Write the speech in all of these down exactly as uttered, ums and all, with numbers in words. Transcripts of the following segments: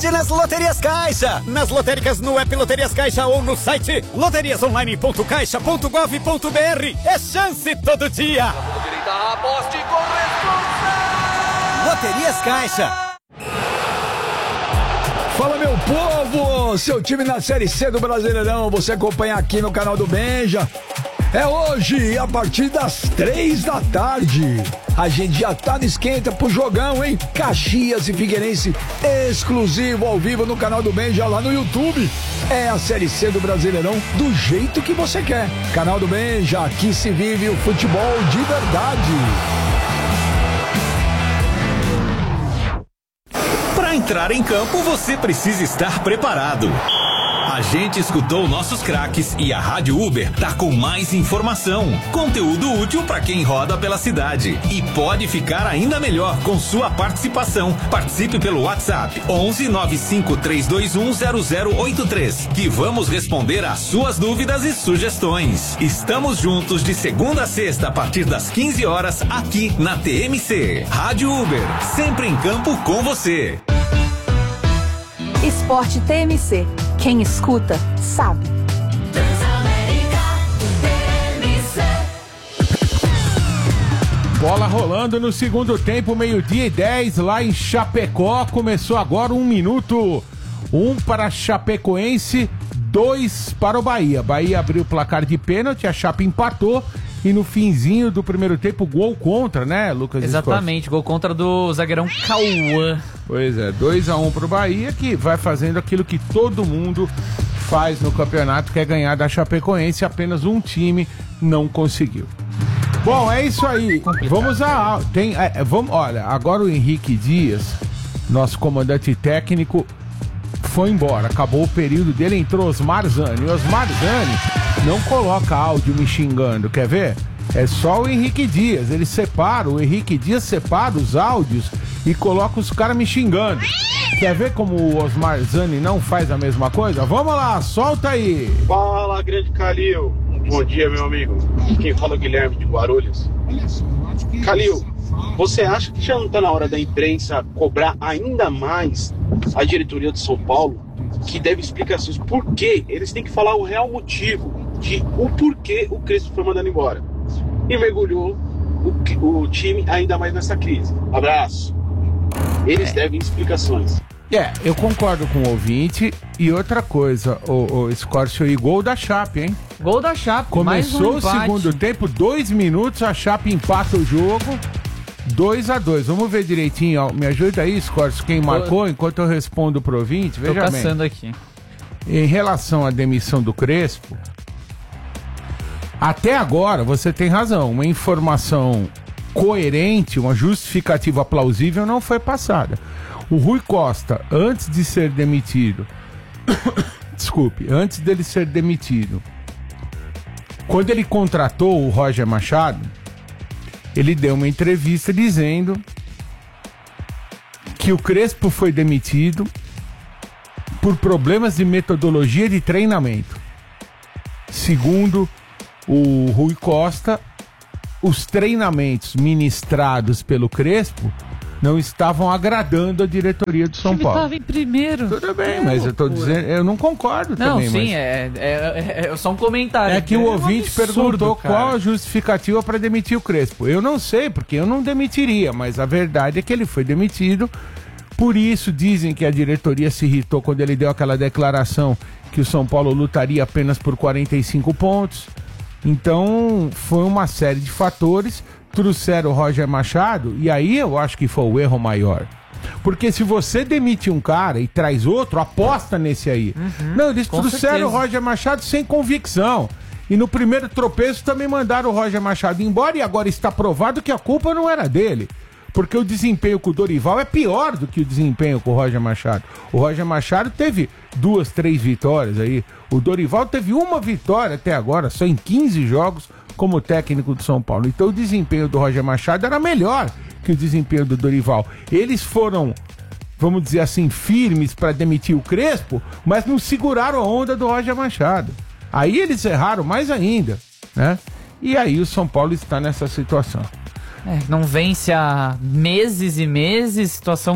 sorte nas Loterias Caixa. Nas lotéricas, no app Loterias Caixa ou no site loterias online ponto caixa ponto gov ponto br. É chance todo dia. Aposte com responsa. Loterias Caixa. Fala, meu povo! Seu time na Série C do Brasileirão, você acompanha aqui no canal do Benja. É hoje, a partir das três da tarde. A gente já tá no esquenta pro jogão, hein? Caxias e Figueirense, exclusivo ao vivo no canal do Benja lá no YouTube. É a Série C do Brasileirão do jeito que você quer. Canal do Benja, aqui se vive o futebol de verdade. Para entrar em campo, você precisa estar preparado. A gente escutou nossos craques e a Rádio Uber tá com mais informação, conteúdo útil para quem roda pela cidade e pode ficar ainda melhor com sua participação. Participe pelo WhatsApp onze nove cinco três dois um zero zero oito três que vamos responder às suas dúvidas e sugestões. Estamos juntos de segunda a sexta a partir das quinze horas aqui na T M C. Rádio Uber, sempre em campo com você. Esporte T M C. Quem escuta, sabe. Bola rolando no segundo tempo, meio-dia e dez, lá em Chapecó. Começou agora um minuto. Um para Chapecoense, dois para o Bahia. Bahia abriu o placar de pênalti, a Chape empatou. E no finzinho do primeiro tempo, gol contra, né, Lucas? Exatamente, Escorte? Gol contra do zagueirão Cauã. Pois é, dois a um pro Bahia, que vai fazendo aquilo que todo mundo faz no campeonato, que é ganhar da Chapecoense. Apenas um time não conseguiu. Bom, é isso aí. Complicado. Vamos a... Tem, é, vamos, olha, agora o Henrique Dias, nosso comandante técnico, foi embora. Acabou o período dele, entrou Osmar Zani. Osmar Zani não coloca áudio me xingando, quer ver? É só o Henrique Dias, ele separa, o Henrique Dias separa os áudios e coloca os caras me xingando. Quer ver como o Osmar Zani não faz a mesma coisa? Vamos lá, solta aí! Fala, grande Calil. Bom dia, meu amigo. Quem fala é o Guilherme de Guarulhos. Calil, você acha que já não tá na hora da imprensa cobrar ainda mais a diretoria de São Paulo, que deve explicações? Por quê? Eles têm que falar o real motivo de o porquê o Crespo foi mandado embora. E mergulhou o, o time ainda mais nessa crise. Abraço. Eles é. devem explicações. É, eu concordo com o ouvinte. E outra coisa, o, o Scorcio, e gol da Chape, hein? Gol da Chape. Começou mais um o segundo tempo, dois minutos, a Chape empata o jogo. dois a dois. Vamos ver direitinho, ó. Me ajuda aí, Scorcio, quem marcou, enquanto eu respondo pro ouvinte. Veja bem. Tô caçando aqui. Em relação à demissão do Crespo, até agora você tem razão. Uma informação coerente, uma justificativa plausível não foi passada. O Rui Costa, antes de ser demitido, desculpe, antes dele ser demitido, quando ele contratou o Roger Machado, ele deu uma entrevista dizendo que o Crespo foi demitido por problemas de metodologia de treinamento. Segundo o Rui Costa, os treinamentos ministrados pelo Crespo não estavam agradando a diretoria do São Paulo. Estava em primeiro. Tudo bem, mas eu tô dizendo, eu não concordo não, também. Sim, mas... é, é, é só um comentário. É que é o ouvinte um absurdo, perguntou cara. Qual a justificativa para demitir o Crespo. Eu não sei, porque eu não demitiria, mas a verdade é que ele foi demitido. Por isso dizem que a diretoria se irritou quando ele deu aquela declaração que o São Paulo lutaria apenas por quarenta e cinco pontos. Então, foi uma série de fatores, trouxeram o Roger Machado, e aí eu acho que foi o erro maior. Porque se você demite um cara e traz outro, aposta nesse aí. Uhum, não, eles trouxeram certeza. o Roger Machado sem convicção. E no primeiro tropeço também mandaram o Roger Machado embora, e agora está provado que a culpa não era dele. Porque o desempenho com o Dorival é pior do que o desempenho com o Roger Machado. O Roger Machado teve duas, três vitórias aí. O Dorival teve uma vitória até agora, só em quinze jogos, como técnico do São Paulo. Então o desempenho do Roger Machado era melhor que o desempenho do Dorival. Eles foram, vamos dizer assim, firmes para demitir o Crespo, mas não seguraram a onda do Roger Machado. Aí eles erraram mais ainda, né? E aí o São Paulo está nessa situação. É, não vence há meses e meses, situação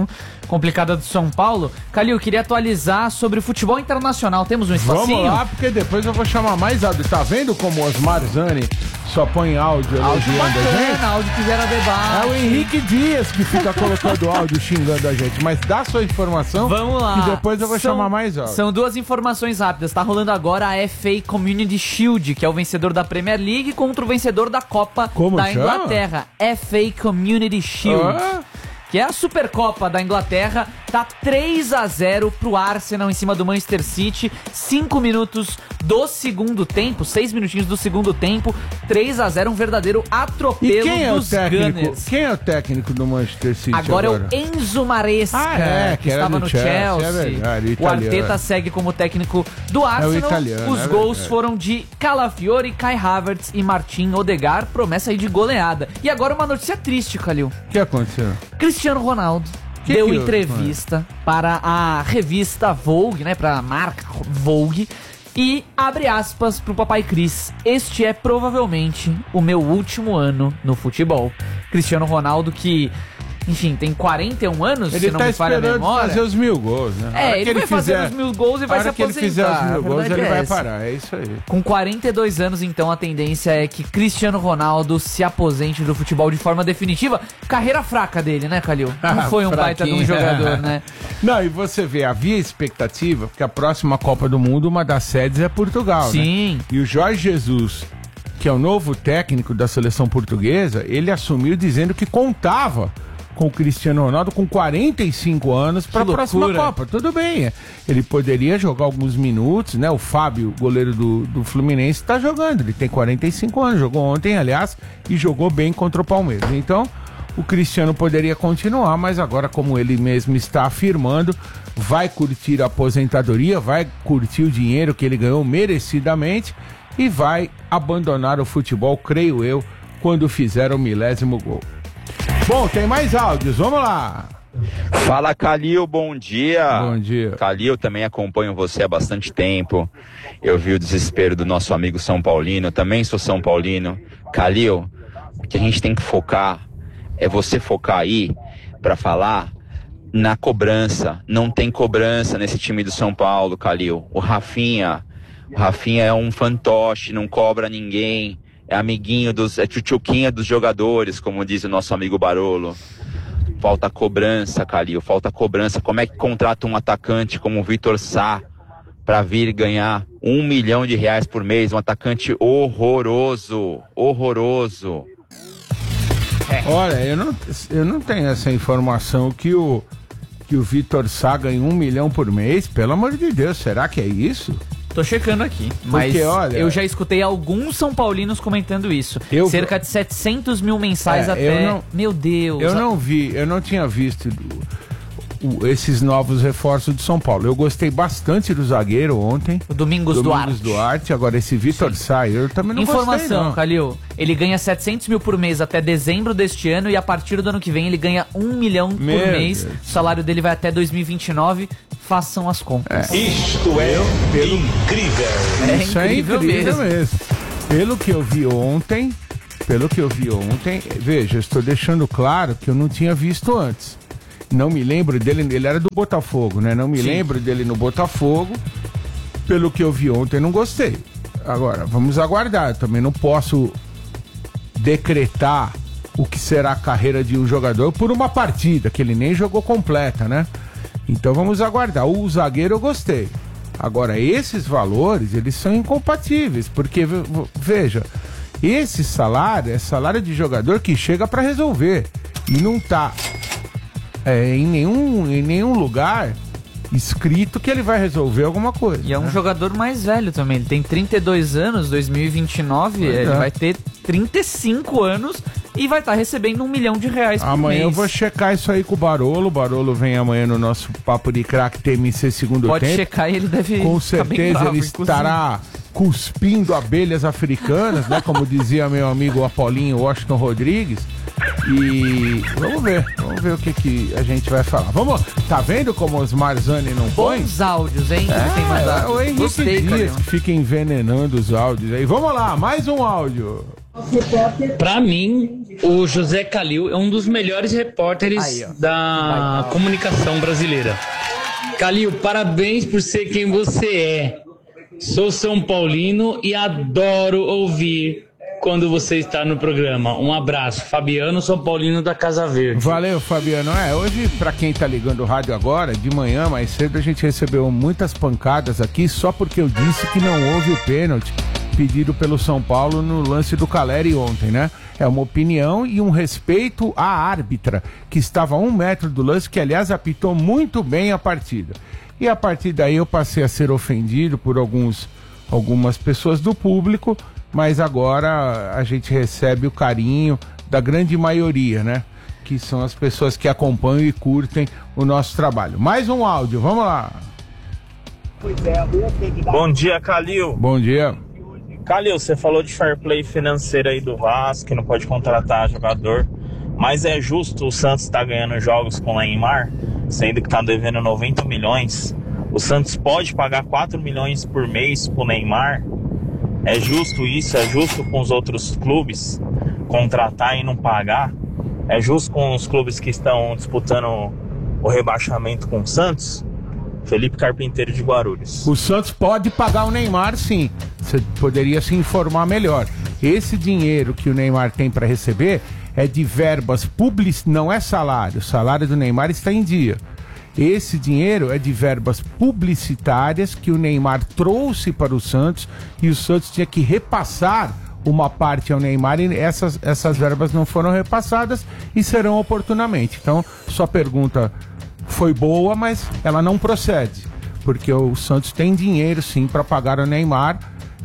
complicada do São Paulo. Calil, queria atualizar sobre o futebol internacional. Temos um espacinho? Vamos lá, porque depois eu vou chamar mais áudio. Tá vendo como o Osmar Zani só põe áudio Áudio elogiando a gente? bacana, áudio que gera debate. É o Henrique Dias que fica colocando áudio xingando a gente. Mas dá sua informação. Vamos lá. E depois eu vou São- chamar mais áudio. São duas informações rápidas. Tá rolando agora a F A Community Shield, que é o vencedor da Premier League contra o vencedor da Copa Como da chama? Inglaterra. F A Community Shield. Ah. Que é a Supercopa da Inglaterra, tá três a zero pro Arsenal em cima do Manchester City, cinco minutos do segundo tempo, seis minutinhos do segundo tempo, três a zero, um verdadeiro E atropelo quem é o dos técnico? Gunners. Quem é o técnico do Manchester City Agora, agora? é o Enzo Maresca, Ah, é, que, que era estava do no Chelsea, Chelsea. é verdade, o o italiano. Arteta segue como técnico do Arsenal. italiano, Os é gols verdade. foram de Calafiori, Kai Havertz e Martin Odegaard, promessa aí de goleada. E agora uma notícia triste, Calil. O que aconteceu? Cristiano Ronaldo Que deu que entrevista para a revista Vogue, né, para a marca Vogue, e abre aspas pro papai Cris: este é provavelmente o meu último ano no futebol. Cristiano Ronaldo, que, enfim, tem quarenta e um anos, Ele se não tá me falha a esperando memória. fazer os mil gols, né? A hora É, que ele vai fazer fizer- os mil gols e vai a se hora que ele aposentar. fizer os A mil gols, verdade ele é vai essa. parar, é isso aí. Com quarenta e dois anos, então, a tendência é que Cristiano Ronaldo se aposente do futebol de forma definitiva. Carreira fraca dele, né, Calil? Não foi um baita de um Fraquinho. jogador, né? Não, e você vê, havia expectativa, porque a próxima Copa do Mundo, uma das sedes é Portugal, né? Sim. E o Jorge Jesus, que é o novo técnico da seleção portuguesa, ele assumiu dizendo que contava com o Cristiano Ronaldo com quarenta e cinco anos para a Que próxima loucura. Copa. Tudo bem, é. Ele poderia jogar alguns minutos, né? O Fábio, goleiro do, do Fluminense, está jogando. Ele tem quarenta e cinco anos, jogou ontem, aliás, e jogou bem contra o Palmeiras. Então, o Cristiano poderia continuar, mas agora, como ele mesmo está afirmando, vai curtir a aposentadoria, vai curtir o dinheiro que ele ganhou merecidamente e vai abandonar o futebol, creio eu, quando fizer o milésimo gol. Bom, tem mais áudios, vamos lá. Fala, Calil, bom dia. Bom dia. Calil, também acompanho você há bastante tempo. Eu vi o desespero do nosso amigo São Paulino, também sou São Paulino. Calil, o que a gente tem que focar é você focar aí pra falar na cobrança. Não tem cobrança nesse time do São Paulo, Calil. O Rafinha, o Rafinha é um fantoche, não cobra ninguém. É amiguinho dos, é tchutchuquinha dos jogadores, como diz o nosso amigo Barolo. Falta cobrança, Calil, falta cobrança. Como é que contrata um atacante como o Vitor Sá pra vir ganhar um milhão de reais por mês? Um atacante horroroso, horroroso. Olha, eu não, eu não tenho essa informação que o, que o Vitor Sá ganha um milhão por mês. Pelo amor de Deus, será que é isso? Tô checando aqui, mas Porque, olha, eu já escutei alguns São Paulinos comentando isso. Eu- Cerca de setecentos mil mensais É, até. eu não- Meu Deus. Eu não vi, eu não tinha visto o- esses novos reforços do São Paulo. Eu gostei bastante do zagueiro ontem. O Domingos, Duarte. Duarte. Agora esse Vitor Sá, eu também não gostei, Informação, não. Calil. Ele ganha setecentos mil por mês até dezembro deste ano e a partir do ano que vem ele ganha um milhão por Meu mês. Deus. O salário dele vai até dois mil e vinte e nove. Façam as contas. Isto é incrível. É Isso é incrível incrível mesmo. mesmo. Pelo que eu vi ontem, pelo que eu vi ontem, veja, eu estou deixando claro que eu não tinha visto antes. Não me lembro dele, ele era do Botafogo, né? Não me Sim. lembro dele no Botafogo. Pelo que eu vi ontem, não gostei. Agora, vamos aguardar. Eu também não posso decretar o que será a carreira de um jogador por uma partida, que ele nem jogou completa, né? Então vamos aguardar. O zagueiro eu gostei. Agora, esses valores, eles são incompatíveis, porque, ve- ve- veja, esse salário é salário de jogador que chega para resolver e não tá é, em, nenhum, em nenhum lugar escrito que ele vai resolver alguma coisa. E é um né? jogador mais velho também. Ele tem trinta e dois anos, dois mil e vinte e nove. Pois Ele é. vai ter trinta e cinco anos e vai estar recebendo um milhão de reais por Amanhã mês. eu vou checar isso aí com o Barolo. O Barolo vem amanhã no nosso Papo de Crack T M C segundo Pode tempo. checar e ele deve Com ficar bem certeza bravo, ele inclusive. estará cuspindo abelhas africanas, né? Como dizia meu amigo Apolinho Washington Rodrigues. E vamos ver, vamos ver o que, que a gente vai falar. Vamos, tá vendo como os Marzani não põe? Bons áudios, hein? que tem É, mandado. o Henrique Gostei, Dias Calil. que fica envenenando os áudios aí. Vamos lá, mais um áudio. Pra mim, O José Calil é um dos melhores repórteres Aí, da Vai. comunicação brasileira. Calil, parabéns por ser quem você é. Sou São Paulino e adoro ouvir quando você está no programa. Um abraço. Fabiano, São Paulino da Casa Verde. Valeu, Fabiano. É, hoje, pra quem tá ligando o rádio agora, de manhã, mais cedo, a gente recebeu muitas pancadas aqui só porque eu disse que não houve o pênalti pedido pelo São Paulo no lance do Caleri ontem, né? É uma opinião e um respeito à árbitra, que estava a um metro do lance, que aliás apitou muito bem a partida. E a partir daí eu passei a ser ofendido por alguns, algumas pessoas do público, mas agora a gente recebe o carinho da grande maioria, né? Que são as pessoas que acompanham e curtem o nosso trabalho. Mais um áudio, vamos lá. Bom dia, Calil. Bom dia. Calil, você falou de fair play financeiro aí do Vasco, que não pode contratar jogador, mas é justo o Santos estar tá ganhando jogos com o Neymar, sendo que está devendo noventa milhões. O Santos pode pagar quatro milhões por mês pro Neymar? É justo isso? É justo com os outros clubes contratar e não pagar? É justo com os clubes que estão disputando o rebaixamento com o Santos? Felipe Carpinteiro de Guarulhos. O Santos pode pagar o Neymar, sim. Você poderia se informar melhor. Esse dinheiro que o Neymar tem para receber é de verbas publicitárias, não é salário. O salário do Neymar está em dia. Esse dinheiro é de verbas publicitárias que o Neymar trouxe para o Santos e o Santos tinha que repassar uma parte ao Neymar e essas, essas verbas não foram repassadas e serão oportunamente. Então, sua pergunta foi boa, mas ela não procede, porque o Santos tem dinheiro sim para pagar o Neymar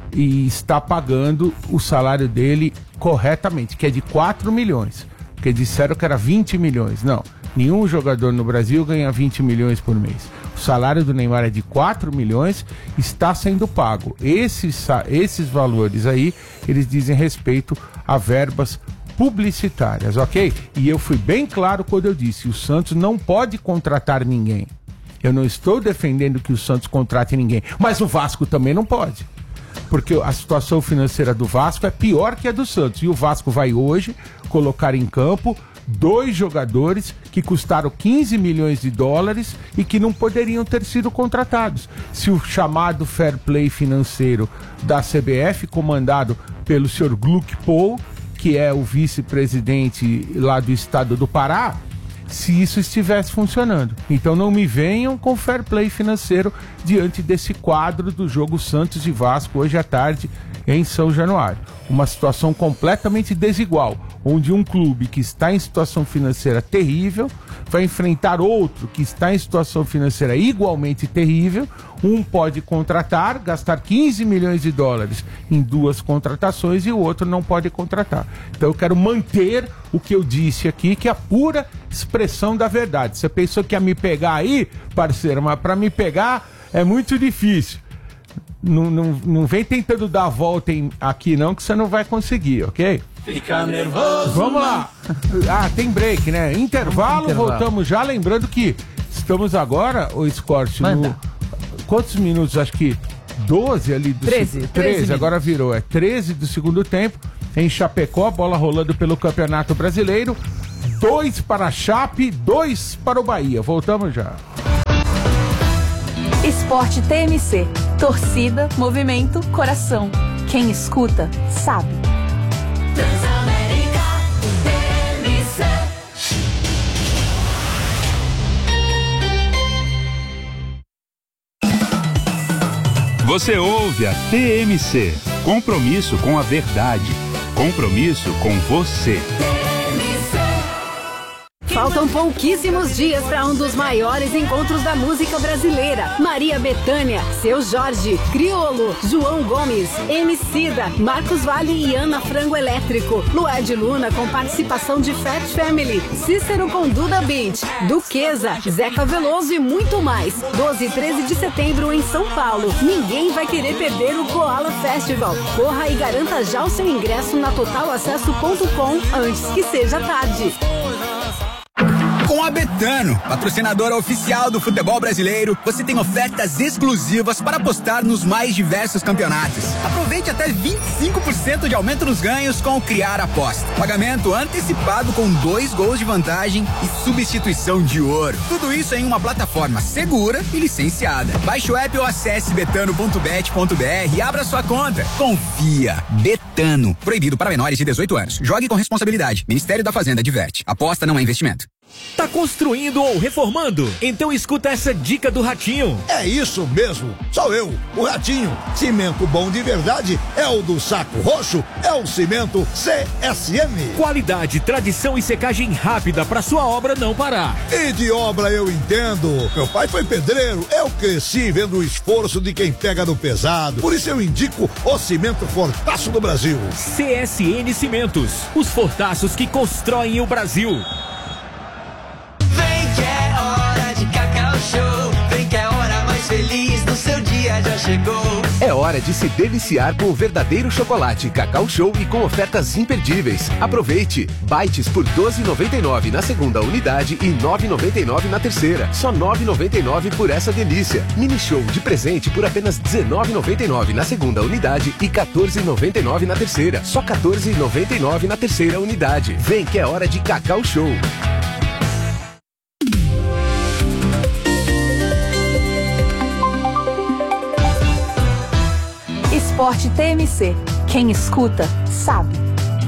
e está pagando o salário dele corretamente, que é de quatro milhões, porque disseram que era vinte milhões. Não, nenhum jogador no Brasil ganha vinte milhões por mês. O salário do Neymar é de quatro milhões, está sendo pago. Esses, esses valores aí, eles dizem respeito a verbas publicitárias, ok? E eu fui bem claro quando eu disse, o Santos não pode contratar ninguém. Eu não estou defendendo que o Santos contrate ninguém, mas o Vasco também não pode, porque a situação financeira do Vasco é pior que a do Santos, e o Vasco vai hoje colocar em campo dois jogadores que custaram quinze milhões de dólares e que não poderiam ter sido contratados. Se o chamado fair play financeiro da C B F, comandado pelo senhor Gluck Paul, que é o vice-presidente lá do estado do Pará, se isso estivesse funcionando. Então não me venham com fair play financeiro diante desse quadro do jogo Santos e Vasco hoje à tarde em São Januário. Uma situação completamente desigual, onde um clube que está em situação financeira terrível vai enfrentar outro que está em situação financeira igualmente terrível. Um pode contratar, gastar quinze milhões de dólares em duas contratações e o outro não pode contratar. Então eu quero manter o que eu disse aqui, que é a pura expressão da verdade. Você pensou que ia me pegar aí, parceiro, mas para me pegar é muito difícil. Não, não, não vem tentando dar a volta em, aqui não, que você não vai conseguir, ok? Fica nervoso. Vamos lá. Ah, tem break, né? Intervalo, Intervalo. Voltamos já. Lembrando que estamos agora, o Scott, no... Quantos minutos? Acho que doze ali do... treze. Se... treze, agora virou. É treze do segundo tempo. Em Chapecó, bola rolando pelo Campeonato Brasileiro. Dois para a Chape, dois para o Bahia. Voltamos já. Esporte T M C. Torcida, movimento, coração. Quem escuta, sabe. Transamérica T M C. Você ouve a T M C. Compromisso com a verdade. Compromisso com você. Faltam pouquíssimos dias para um dos maiores encontros da música brasileira. Maria Bethânia, Seu Jorge, Criolo, João Gomes, Emicida, Marcos Valle e Ana Frango Elétrico. Lued Luna com participação de Fat Family, Cícero com Duda Beat, Duquesa, Zeca Veloso e muito mais. doze e treze de setembro em São Paulo. Ninguém vai querer perder o Koala Festival. Corra e garanta já o seu ingresso na total acesso ponto com antes que seja tarde. Com Com a Betano, patrocinadora oficial do futebol brasileiro, você tem ofertas exclusivas para apostar nos mais diversos campeonatos. Aproveite até vinte e cinco por cento de aumento nos ganhos com o Criar Aposta. Pagamento antecipado com dois gols de vantagem e substituição de ouro. Tudo isso em uma plataforma segura e licenciada. Baixe o app ou acesse betano ponto bet ponto br e abra sua conta. Confia. Betano. Proibido para menores de dezoito anos. Jogue com responsabilidade. Ministério da Fazenda adverte. Aposta não é investimento. Tá construindo ou reformando? Então escuta essa dica do Ratinho. É isso mesmo, sou eu, o Ratinho. Cimento bom de verdade é o do Saco Roxo, é o cimento C S M. Qualidade, tradição e secagem rápida pra sua obra não parar. E de obra eu entendo. Meu pai foi pedreiro, eu cresci vendo o esforço de quem pega no pesado. Por isso eu indico o cimento Fortaço do Brasil. C S N Cimentos, os fortaços que constroem o Brasil. Vem que é hora mais feliz do seu dia já chegou. É hora de se deliciar com o verdadeiro chocolate Cacau Show e com ofertas imperdíveis. Aproveite! Bites por doze reais e noventa e nove centavos na segunda unidade e nove reais e noventa e nove centavos na terceira. Só nove reais e noventa e nove centavos por essa delícia. Mini Show de presente por apenas dezenove reais e noventa e nove centavos na segunda unidade e quatorze reais e noventa e nove centavos na terceira. Só quatorze reais e noventa e nove centavos na terceira unidade. Vem que é hora de Cacau Show. Esporte T M C. Quem escuta, sabe.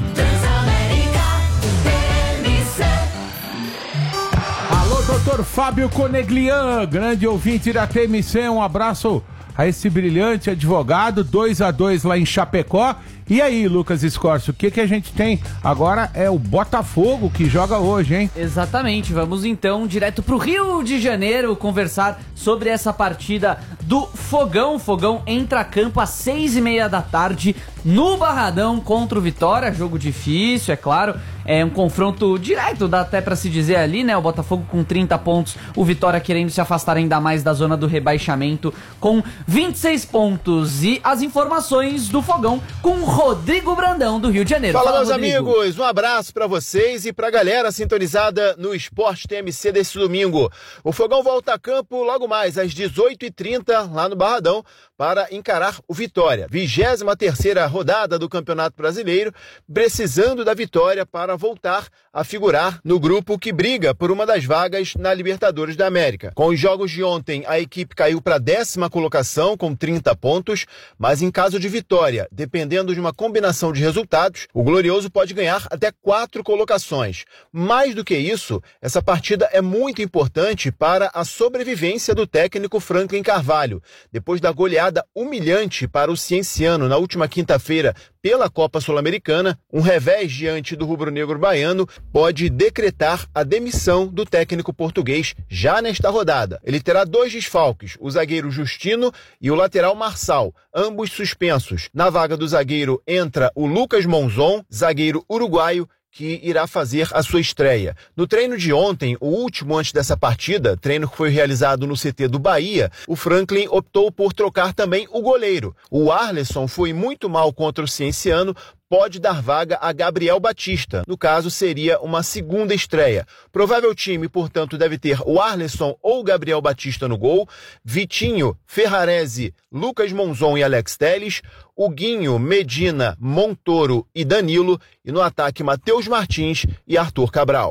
Alô, doutor Fábio Coneglian, grande ouvinte da T M C. Um abraço a esse brilhante advogado. dois a dois lá em Chapecó. E aí, Lucas Escorcio, o que que a gente tem? Agora é o Botafogo que joga hoje, hein? Exatamente, vamos então direto pro Rio de Janeiro conversar sobre essa partida do Fogão. O Fogão entra a campo às seis e meia da tarde no Barradão contra o Vitória. Jogo difícil, é claro, é um confronto direto, dá até pra se dizer ali, né? O Botafogo com trinta pontos, o Vitória querendo se afastar ainda mais da zona do rebaixamento com vinte e seis pontos. E as informações do Fogão com Rodrigo Brandão, do Rio de Janeiro. Fala, Fala meus Rodrigo. amigos, um abraço pra vocês e pra galera sintonizada no Esporte T M C desse domingo. O Fogão volta a campo logo mais às dezoito e trinta lá no Barradão para encarar o Vitória. vigésima terceira rodada do Campeonato Brasileiro, precisando da vitória para voltar a figurar no grupo que briga por uma das vagas na Libertadores da América. Com os jogos de ontem, a equipe caiu para a décima colocação com trinta pontos, mas em caso de vitória, dependendo de uma combinação de resultados, o Glorioso pode ganhar até quatro colocações. Mais do que isso, essa partida é muito importante para a sobrevivência do técnico Franklin Carvalho, depois da goleada humilhante para o Cienciano na última quinta-feira pela Copa Sul-Americana. Um revés diante do rubro-negro baiano pode decretar a demissão do técnico português já nesta rodada. Ele terá dois desfalques, o zagueiro Justino e o lateral Marçal, ambos suspensos. Na vaga do zagueiro entra o Lucas Monzon, zagueiro uruguaio, que irá fazer a sua estreia. No treino de ontem, o último antes dessa partida, treino que foi realizado no C T do Bahia, o Franklin optou por trocar também o goleiro. O Arleson foi muito mal contra o Cienciano, pode dar vaga a Gabriel Batista. No caso, seria uma segunda estreia. Provável time, portanto, deve ter o Arleson ou Gabriel Batista no gol, Vitinho, Ferrarese, Lucas Monzon e Alex Telles, Huguinho, Medina, Montoro e Danilo, e no ataque Matheus Martins e Arthur Cabral.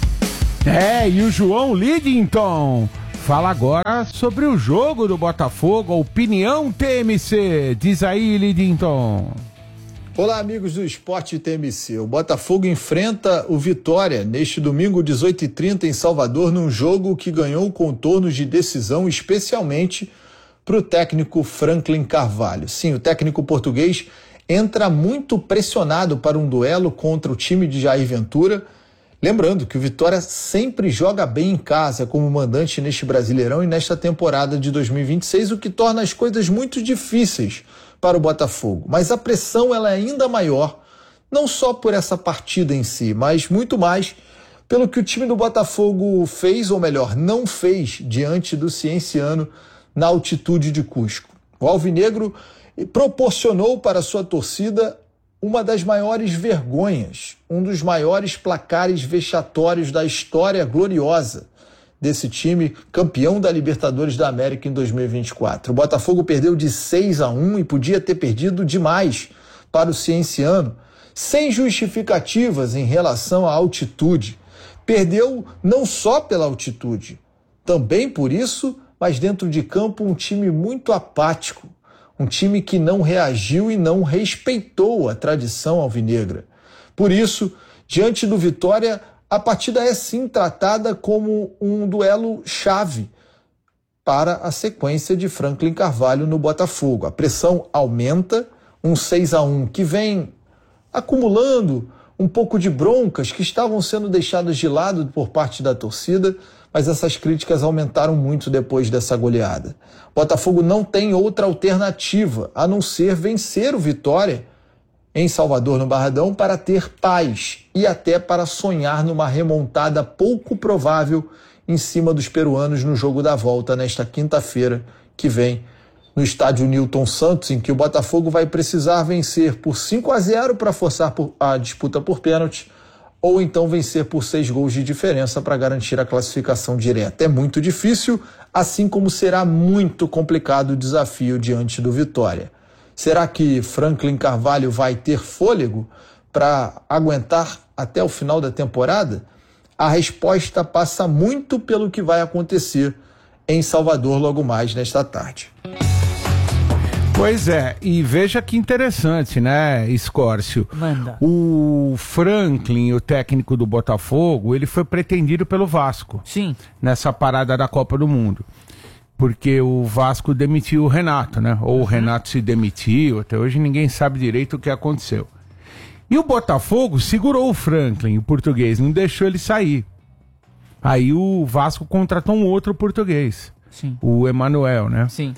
É, e o João Lidington fala agora sobre o jogo do Botafogo, a opinião T M C. Diz aí, Lidington. Olá, amigos do Esporte T M C. O Botafogo enfrenta o Vitória neste domingo, dezoito e trinta, em Salvador, num jogo que ganhou contornos de decisão, especialmente para o técnico Franklin Carvalho. Sim, o técnico português entra muito pressionado para um duelo contra o time de Jair Ventura. Lembrando que o Vitória sempre joga bem em casa como mandante neste Brasileirão e nesta temporada de dois mil e vinte e seis, o que torna as coisas muito difíceis para o Botafogo. Mas a pressão ela é ainda maior, não só por essa partida em si, mas muito mais pelo que o time do Botafogo fez, ou melhor, não fez, diante do Cienciano na altitude de Cusco. O alvinegro proporcionou para a sua torcida uma das maiores vergonhas, um dos maiores placares vexatórios da história gloriosa desse time campeão da Libertadores da América em dois mil e vinte e quatro. O Botafogo perdeu de seis a um e podia ter perdido demais para o Cienciano, sem justificativas em relação à altitude. Perdeu não só pela altitude, também por isso, mas dentro de campo um time muito apático, um time que não reagiu e não respeitou a tradição alvinegra. Por isso, diante do Vitória, a partida é sim tratada como um duelo chave para a sequência de Franklin Carvalho no Botafogo. A pressão aumenta, um seis a um que vem acumulando um pouco de broncas que estavam sendo deixadas de lado por parte da torcida, mas essas críticas aumentaram muito depois dessa goleada. Botafogo não tem outra alternativa a não ser vencer o Vitória em Salvador, no Barradão, para ter paz e até para sonhar numa remontada pouco provável em cima dos peruanos no jogo da volta nesta quinta-feira que vem no estádio Newton Santos, em que o Botafogo vai precisar vencer por cinco a zero para forçar a disputa por pênalti, ou então vencer por seis gols de diferença para garantir a classificação direta. É muito difícil, assim como será muito complicado o desafio diante do Vitória. Será que Franklin Carvalho vai ter fôlego para aguentar até o final da temporada? A resposta passa muito pelo que vai acontecer em Salvador logo mais nesta tarde. Pois é, e veja que interessante, né, Escórcio? Manda. O Franklin, o técnico do Botafogo, ele foi pretendido pelo Vasco. Sim. Nessa parada da Copa do Mundo. Porque o Vasco demitiu o Renato, né? Ou o Renato se demitiu, até hoje ninguém sabe direito o que aconteceu. E o Botafogo segurou o Franklin, o português, não deixou ele sair. Aí o Vasco contratou um outro português. Sim. O Emanuel, né? Sim.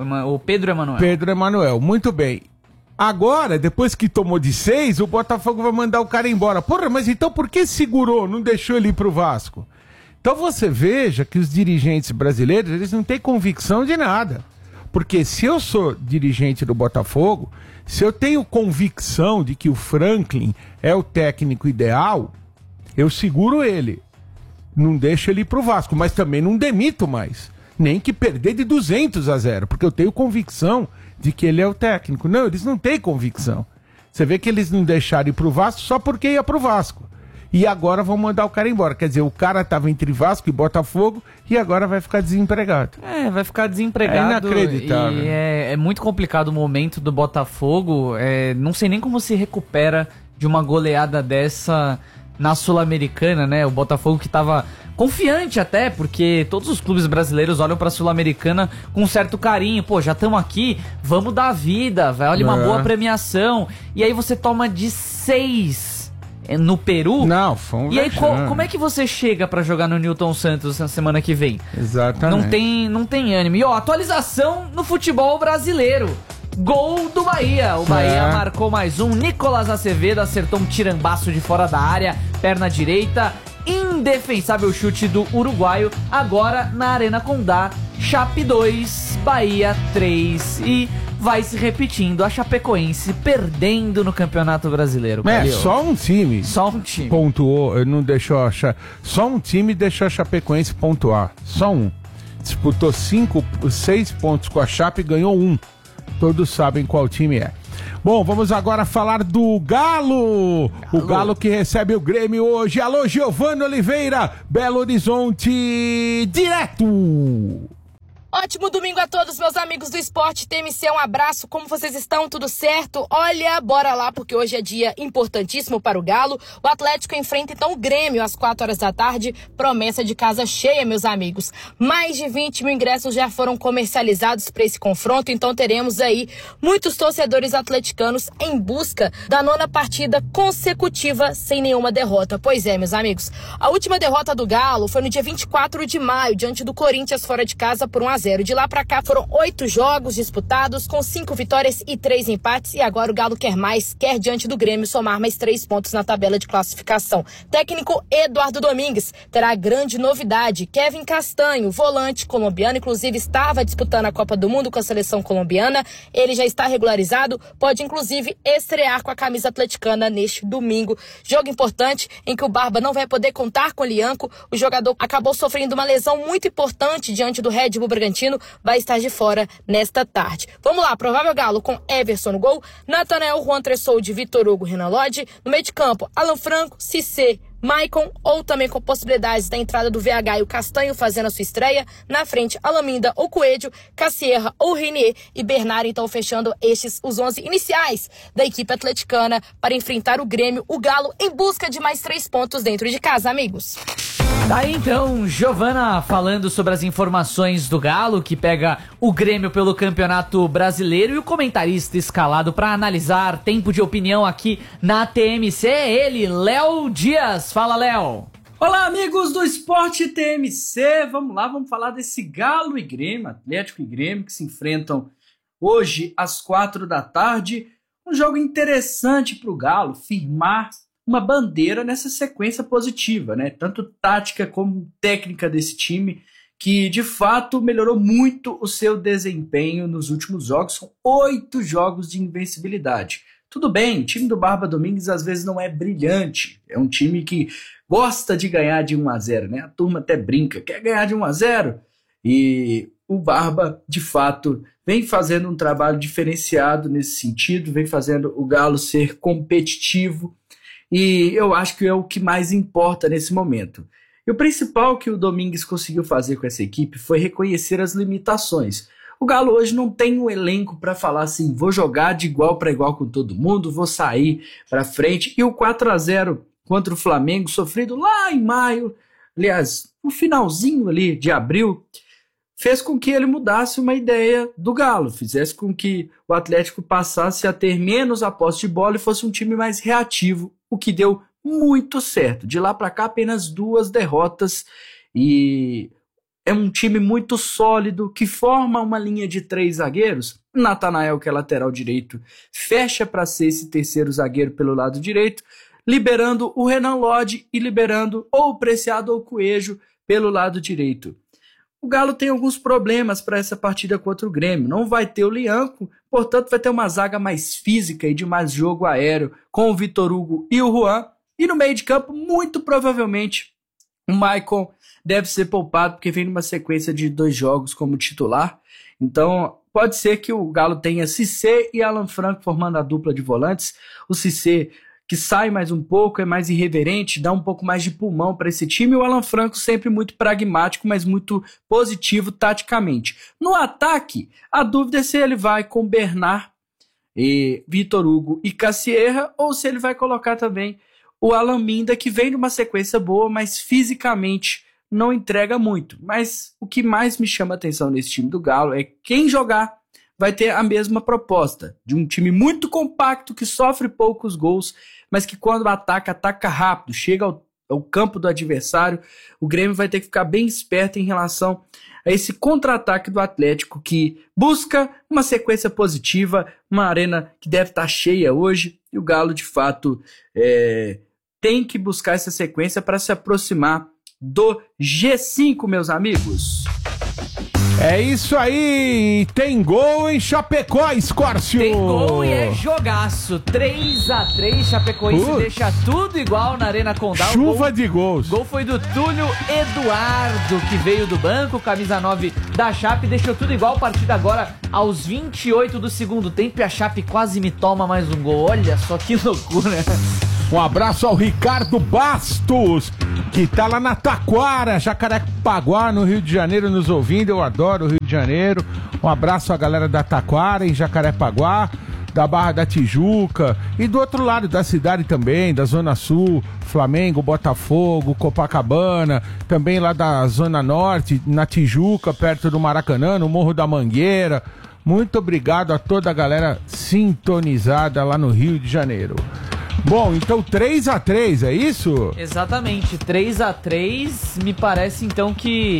O Pedro Emanuel. Pedro Emanuel, muito bem. Agora, depois que tomou de seis, o Botafogo vai mandar o cara embora. Porra, mas então por que segurou, não deixou ele ir pro Vasco? Então você veja que os dirigentes brasileiros, eles não têm convicção de nada. Porque se eu sou dirigente do Botafogo, se eu tenho convicção de que o Franklin é o técnico ideal, eu seguro ele. Não deixo ele ir pro Vasco, mas também não demito mais. Nem que perder de duzentos a zero, porque eu tenho convicção de que ele é o técnico. Não, eles não têm convicção. Você vê que eles não deixaram ir pro Vasco só porque ia pro Vasco. E agora vão mandar o cara embora. Quer dizer, o cara estava entre Vasco e Botafogo e agora vai ficar desempregado. É, vai ficar desempregado. É inacreditável. E é, é muito complicado o momento do Botafogo. É, não sei nem como se recupera de uma goleada dessa na Sul-Americana, né? O Botafogo que estava confiante até, porque todos os clubes brasileiros olham pra Sul-Americana com um certo carinho. Pô, já estamos aqui, vamos dar vida, vai, olha, uma É. boa premiação. E aí você toma de seis no Peru. Não, foi um E aí, co- vexame. como é que você chega pra jogar no Newton Santos na semana que vem? Exatamente. Não tem, não tem ânimo. E ó, atualização no futebol brasileiro. Gol do Bahia. O Bahia É. marcou mais um. Nicolas Acevedo acertou um tirambaço de fora da área, perna direita. Indefensável chute do uruguaio. Agora na Arena Condá, Chape dois, Bahia três. E vai se repetindo. A Chapecoense perdendo no Campeonato Brasileiro. É, Calil. só um time. Só um time. Pontuou, não deixou a Cha... Só um time deixou a Chapecoense pontuar. Só um. Disputou cinco, seis pontos com a Chape e ganhou um. Todos sabem qual time é. Bom, vamos agora falar do Galo. O Galo que recebe o Grêmio hoje. Alô, Giovanni Oliveira, Belo Horizonte, direto. Ótimo domingo a todos, meus amigos do Esporte T M C, um abraço, como vocês estão? Tudo certo? Olha, bora lá, porque hoje é dia importantíssimo para o Galo. O Atlético enfrenta então o Grêmio às quatro horas da tarde, promessa de casa cheia, meus amigos. Mais de vinte mil ingressos já foram comercializados para esse confronto, então teremos aí muitos torcedores atleticanos em busca da nona partida consecutiva sem nenhuma derrota. Pois é, meus amigos, a última derrota do Galo foi no dia vinte e quatro de maio, diante do Corinthians fora de casa por um a a zero. De lá pra cá foram oito jogos disputados, com cinco vitórias e três empates, e agora o Galo quer mais, quer diante do Grêmio somar mais três pontos na tabela de classificação. Técnico Eduardo Domingues terá grande novidade. Kevin Castanho, volante colombiano, inclusive estava disputando a Copa do Mundo com a seleção colombiana. Ele já está regularizado, pode inclusive estrear com a camisa atleticana neste domingo. Jogo importante em que o Barba não vai poder contar com o Lianco. O jogador acabou sofrendo uma lesão muito importante diante do Red Bull Bragantino, vai estar de fora nesta tarde. Vamos lá, provável Galo com Everson no gol, Natanael, Juan Tressoldi, Vitor Hugo, Renan Lodge. No meio de campo, Alan Franco, Cissé, Maicon, ou também com possibilidades da entrada do V H e o Castanho fazendo a sua estreia. Na frente, Alaminda ou Coelho, Cassierra ou Renier e Bernard, então fechando estes os onze iniciais da equipe atleticana para enfrentar o Grêmio, o Galo em busca de mais três pontos dentro de casa, amigos. Tá aí então, Giovana falando sobre as informações do Galo, que pega o Grêmio pelo Campeonato Brasileiro, e o comentarista escalado para analisar tempo de opinião aqui na T M C é ele, Léo Dias. Fala, Léo. Olá, amigos do Esporte T M C. Vamos lá, vamos falar desse Galo e Grêmio, Atlético e Grêmio, que se enfrentam hoje às quatro da tarde. Um jogo interessante para o Galo firmar uma bandeira nessa sequência positiva, né? Tanto tática como técnica desse time, que de fato melhorou muito o seu desempenho nos últimos jogos. São oito jogos de invencibilidade. Tudo bem, o time do Barba Domingues às vezes não é brilhante. É um time que gosta de ganhar de um a zero, né? A turma até brinca, quer ganhar de um a zero. E o Barba, de fato, vem fazendo um trabalho diferenciado nesse sentido, vem fazendo o Galo ser competitivo. E eu acho que é o que mais importa nesse momento. E o principal que o Domingues conseguiu fazer com essa equipe foi reconhecer as limitações. O Galo hoje não tem um elenco para falar assim, vou jogar de igual para igual com todo mundo, vou sair para frente. E o quatro a zero contra o Flamengo, sofrido lá em maio, aliás, no finalzinho ali de abril, fez com que ele mudasse uma ideia do Galo, fizesse com que o Atlético passasse a ter menos a posse de bola e fosse um time mais reativo, o que deu muito certo. De lá para cá, apenas duas derrotas, e é um time muito sólido, que forma uma linha de três zagueiros. Natanael, que é lateral direito, fecha para ser esse terceiro zagueiro pelo lado direito, liberando o Renan Lodge e liberando ou o Preciado ou o Coelho pelo lado direito. O Galo tem alguns problemas para essa partida contra o Grêmio. Não vai ter o Lianco, portanto vai ter uma zaga mais física e de mais jogo aéreo com o Vitor Hugo e o Juan. E no meio de campo, muito provavelmente, o Maicon deve ser poupado, porque vem numa sequência de dois jogos como titular. Então pode ser que o Galo tenha Cissé e Alan Franco formando a dupla de volantes. O Cissé, que sai mais um pouco, é mais irreverente, dá um pouco mais de pulmão para esse time. O Alan Franco sempre muito pragmático, mas muito positivo taticamente. No ataque, a dúvida é se ele vai com Bernard, e Vitor Hugo e Cassierra, ou se ele vai colocar também o Alaminda, que vem numa sequência boa, mas fisicamente não entrega muito. Mas o que mais me chama a atenção nesse time do Galo é quem jogar vai ter a mesma proposta, de um time muito compacto, que sofre poucos gols, mas que quando ataca, ataca rápido, chega ao, ao campo do adversário. O Grêmio vai ter que ficar bem esperto em relação a esse contra-ataque do Atlético, que busca uma sequência positiva, uma arena que deve estar cheia hoje, e o Galo, de fato, é, tem que buscar essa sequência para se aproximar do G cinco, meus amigos. É isso aí, tem gol em Chapecó, Escórcio. Tem gol e é jogaço, três a três, Chapecoense uh. deixa tudo igual na Arena Condá. Chuva gol, de gols. Gol foi do Túlio Eduardo, que veio do banco, camisa nove da Chape, deixou tudo igual. Partida agora aos vinte e oito do segundo tempo, e a Chape quase me toma mais um gol. Olha só que loucura. Um abraço ao Ricardo Bastos, que tá lá na Taquara, Jacarepaguá, no Rio de Janeiro, nos ouvindo. Eu adoro o Rio de Janeiro. Um abraço à galera da Taquara, em Jacarepaguá, da Barra da Tijuca e do outro lado da cidade também, da Zona Sul, Flamengo, Botafogo, Copacabana, também lá da Zona Norte, na Tijuca, perto do Maracanã, no Morro da Mangueira. Muito obrigado a toda a galera sintonizada lá no Rio de Janeiro. Bom, então três a três, é isso? Exatamente, três a três. Me parece então que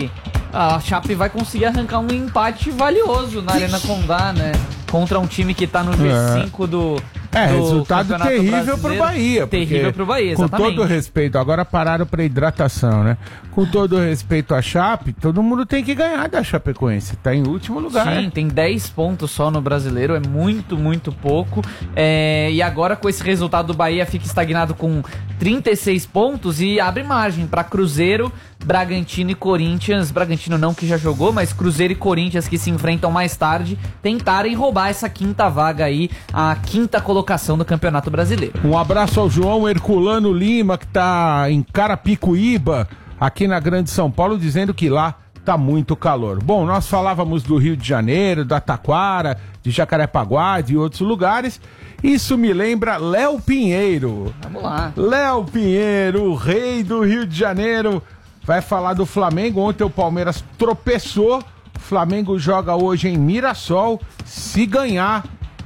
a Chape vai conseguir arrancar um empate valioso na Arena Condá, né? Contra um time que tá no G cinco do... É, do resultado terrível pro Bahia. Terrível pro Bahia, exatamente. Com todo respeito, agora pararam pra hidratação, né? Com todo respeito à Chape, todo mundo tem que ganhar da Chapecoense. Tá em último lugar. Sim, né? Tem dez pontos só no Brasileiro, é muito, muito pouco. É, e agora com esse resultado do Bahia fica estagnado com trinta e seis pontos e abre margem pra Cruzeiro, Bragantino e Corinthians. Bragantino não, que já jogou, mas Cruzeiro e Corinthians, que se enfrentam mais tarde, tentarem roubar essa quinta vaga aí, a quinta colocação do Campeonato Brasileiro. Um abraço ao João Herculano Lima, que tá em Carapicuíba, aqui na Grande São Paulo, dizendo que lá tá muito calor. Bom, nós falávamos do Rio de Janeiro, da Taquara, de Jacarepaguá, de outros lugares. Isso me lembra Léo Pinheiro. Vamos lá. Léo Pinheiro, o rei do Rio de Janeiro, vai falar do Flamengo. Ontem o Palmeiras tropeçou. O Flamengo joga hoje em Mirassol. Se ganhar,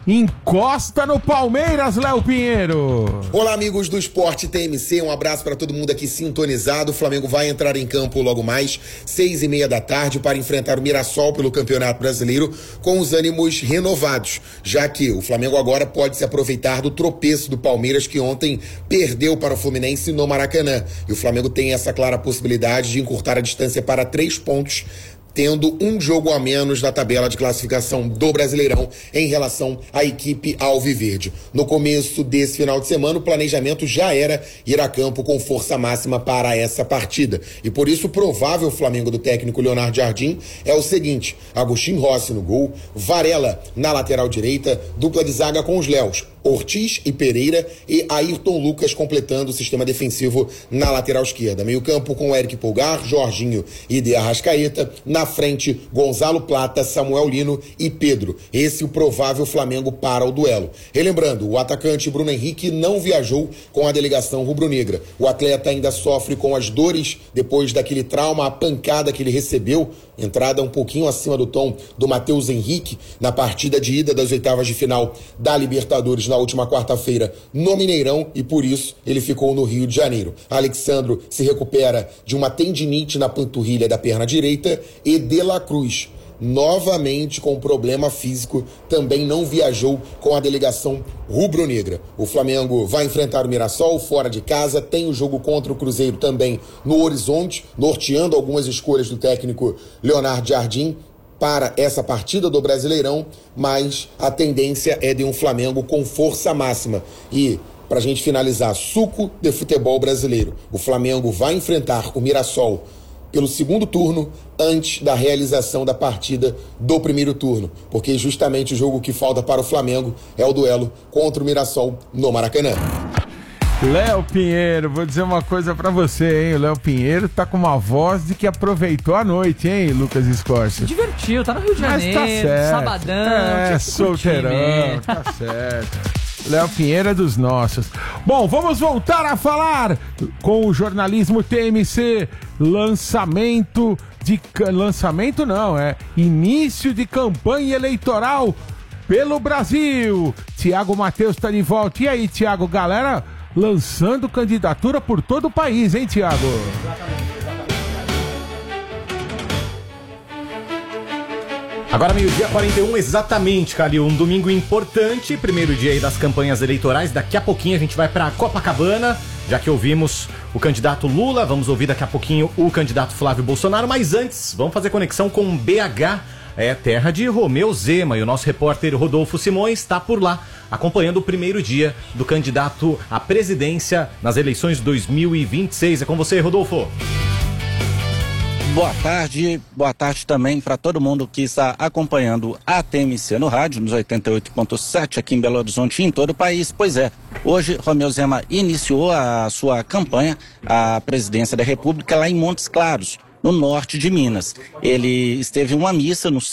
encosta no Palmeiras, Léo Pinheiro. Olá, amigos do Esporte T M C, um abraço para todo mundo aqui sintonizado. O Flamengo vai entrar em campo logo mais, seis e meia da tarde, para enfrentar o Mirassol pelo Campeonato Brasileiro, com os ânimos renovados, já que o Flamengo agora pode se aproveitar do tropeço do Palmeiras, que ontem perdeu para o Fluminense no Maracanã. E o Flamengo tem essa clara possibilidade de encurtar a distância para três pontos, tendo um jogo a menos na tabela de classificação do Brasileirão em relação à equipe alviverde. No começo desse final de semana, o planejamento já era ir a campo com força máxima para essa partida. E por isso o provável Flamengo do técnico Leonardo Jardim é o seguinte: Agustin Rossi no gol, Varela na lateral direita, dupla de zaga com os Léus, Ortiz e Pereira, e Ayrton Lucas completando o sistema defensivo na lateral esquerda. Meio campo com Eric Pulgar, Jorginho e De Arrascaeta. Na frente, Gonzalo Plata, Samuel Lino e Pedro. Esse é o provável Flamengo para o duelo. Relembrando, o atacante Bruno Henrique não viajou com a delegação rubro-negra. O atleta ainda sofre com as dores depois daquele trauma, a pancada que ele recebeu, entrada um pouquinho acima do tom do Matheus Henrique na partida de ida das oitavas de final da Libertadores na última quarta-feira no Mineirão, e por isso ele ficou no Rio de Janeiro. Alexandro se recupera de uma tendinite na panturrilha da perna direita, e De La Cruz, novamente com problema físico, também não viajou com a delegação rubro-negra. O Flamengo vai enfrentar o Mirassol fora de casa, tem o jogo contra o Cruzeiro também no horizonte, norteando algumas escolhas do técnico Leonardo Jardim para essa partida do Brasileirão, mas a tendência é de um Flamengo com força máxima. E, para a gente finalizar, suco de futebol brasileiro, o Flamengo vai enfrentar o Mirassol pelo segundo turno, antes da realização da partida do primeiro turno, porque justamente o jogo que falta para o Flamengo é o duelo contra o Mirassol no Maracanã. Léo Pinheiro, vou dizer uma coisa pra você, hein? O Léo Pinheiro tá com uma voz de que aproveitou a noite, hein, Lucas Escorça? Se divertiu, tá no Rio de Janeiro, Mas tá certo. Sabadão. É, solteirão, tá certo. Léo Pinheiro é dos nossos. Bom, vamos voltar a falar com o jornalismo T M C. Lançamento de... Lançamento não, é início de campanha eleitoral pelo Brasil. Tiago Matheus tá de volta. E aí, Tiago, galera lançando candidatura por todo o país, hein, Tiago? Agora meio-dia quarenta e um, exatamente, Calil, um domingo importante, primeiro dia aí das campanhas eleitorais. Daqui a pouquinho a gente vai pra Copacabana, já que ouvimos o candidato Lula, vamos ouvir daqui a pouquinho o candidato Flávio Bolsonaro, mas antes, vamos fazer conexão com B H, é terra de Romeu Zema, e o nosso repórter Rodolfo Simões está por lá, acompanhando o primeiro dia do candidato à presidência nas eleições de dois mil e vinte e seis. É com você, Rodolfo. Boa tarde, boa tarde também para todo mundo que está acompanhando a T M C no rádio, nos oitenta e oito ponto sete aqui em Belo Horizonte e em todo o país. Pois é, hoje Romeu Zema iniciou a sua campanha à presidência da República lá em Montes Claros, no norte de Minas. Ele esteve em uma missa no